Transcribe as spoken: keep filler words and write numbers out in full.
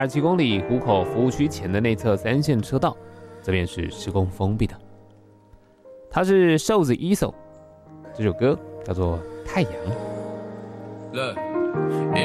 二七公里湖口服务区前的内侧三线车道，这边是施工封闭的。它是瘦子一手，这首歌叫做《太阳》。 Look.